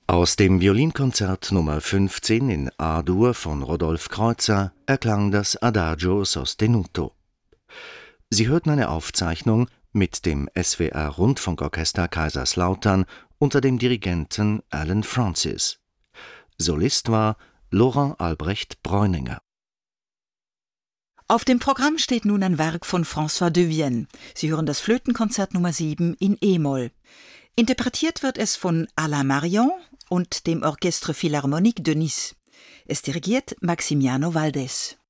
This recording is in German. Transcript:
Aus dem Violinkonzert Nummer 15 in A-Dur von Rodolphe Kreutzer erklang das Adagio sostenuto. Sie hörten eine Aufzeichnung mit dem SWR-Rundfunkorchester Kaiserslautern unter dem Dirigenten Alan Francis. Solist war Laurent Albrecht Bräuninger. Auf dem Programm steht nun ein Werk von François de Vienne. Sie hören das Flötenkonzert Nummer 7 in e-Moll. Interpretiert wird es von Alain Marion und dem Orchestre Philharmonique de Nice. Es dirigiert Maximiano Valdes.